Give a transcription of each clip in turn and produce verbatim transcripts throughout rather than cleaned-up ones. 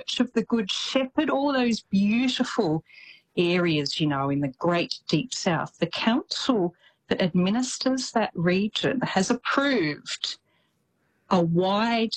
Church of the Good Shepherd, all those beautiful areas, you know, in the great deep south. The council that administers that region has approved a wide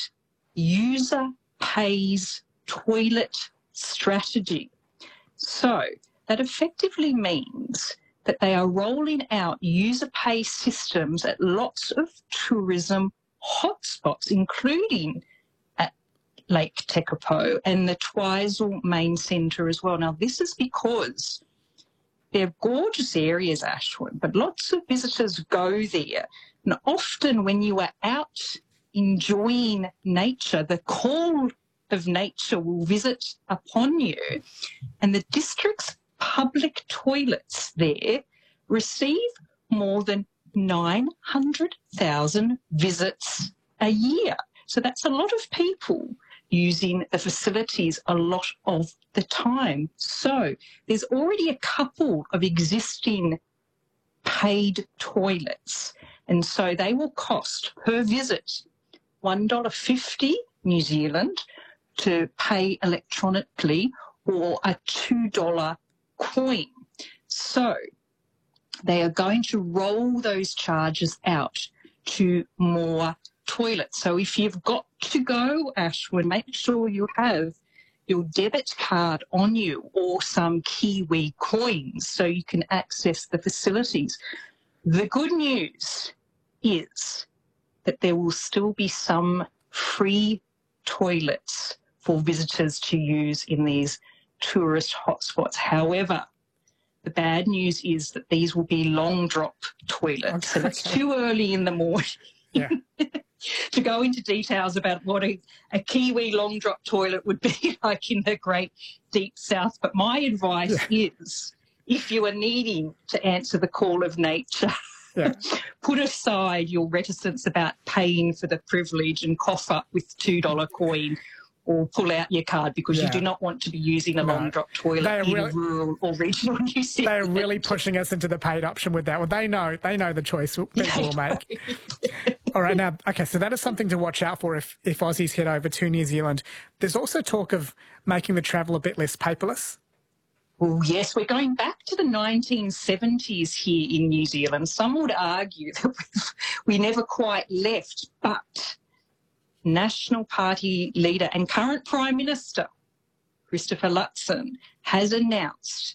user pays toilet strategy. So that effectively means that they are rolling out user pay systems at lots of tourism hotspots, including at Lake Tekapo and the Twizel Main Centre as well. Now, this is because they're gorgeous areas, Ashwin, but lots of visitors go there. And often when you are out enjoying nature, the call of nature will visit upon you, and the district's public toilets there receive more than nine hundred thousand visits a year. So that's a lot of people using the facilities a lot of the time. So there's already a couple of existing paid toilets, and so they will cost per visit one dollar fifty New Zealand to pay electronically, or a two dollar coin. So they are going to roll those charges out to more toilets. So if you've got to go, Ashwin, make sure you have your debit card on you or some Kiwi coins so you can access the facilities. The good news is that there will still be some free toilets for visitors to use in these tourist hotspots. However, the bad news is that these will be long drop toilets, Okay. and it's too early in the morning Yeah. to go into details about what a, a Kiwi long drop toilet would be like in the great deep south. But my advice Yeah. is, if you are needing to answer the call of nature, Yeah. put aside your reticence about paying for the privilege and cough up with two dollar coin, or pull out your card, because Yeah. you do not want to be using a No. long drop They toilet are in really- rural or regional New Zealand. They're really pushing us into the paid option with that one. They know, they know the choice people will make. All right, now, okay, so that is something to watch out for if, if Aussies head over to New Zealand. There's also talk of making the travel a bit less paperless. Well, yes, we're going back to the nineteen seventies here in New Zealand. Some would argue that we've, we never quite left, but National Party leader and current Prime Minister Christopher Luxon has announced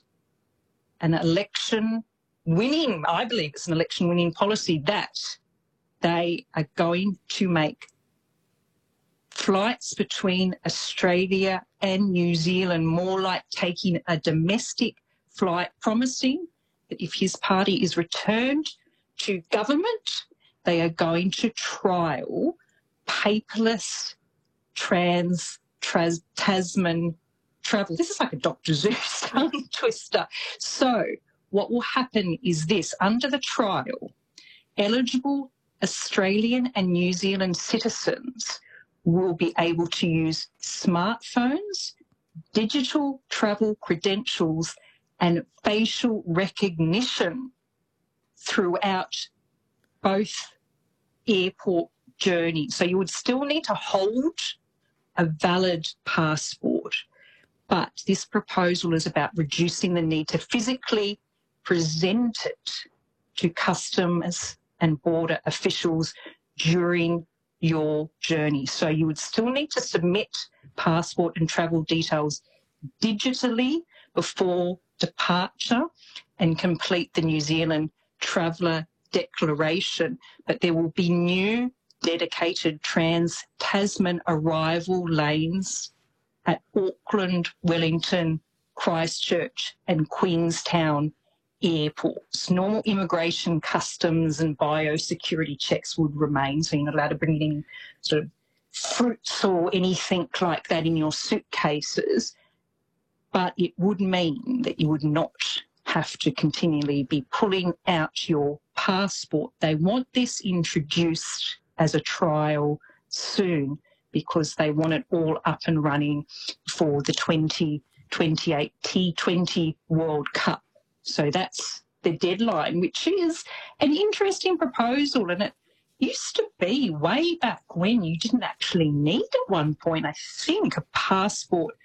an election winning, I believe it's an election winning policy, that they are going to make flights between Australia and New Zealand more like taking a domestic flight, promising that if his party is returned to government, they are going to trial paperless trans, trans Tasman travel. This is like a Doctor Zeus tongue twister. So what will happen is this: under the trial, eligible Australian and New Zealand citizens will be able to use smartphones, digital travel credentials, and facial recognition throughout both airport journeys. So you would still need to hold a valid passport, but this proposal is about reducing the need to physically present it to customs and border officials during your journey. So you would still need to submit passport and travel details digitally before departure and complete the New Zealand Traveller Declaration, but there will be new dedicated trans-Tasman arrival lanes at Auckland, Wellington, Christchurch and Queenstown airports. Normal immigration, customs and biosecurity checks would remain, so you're not allowed to bring any sort of fruits or anything like that in your suitcases, but it would mean that you would not have to continually be pulling out your passport. They want this introduced as a trial soon because they want it all up and running for the twenty twenty-eight T twenty World Cup. So that's the deadline, which is an interesting proposal. And it used to be way back when you didn't actually need at one point, I think, a passport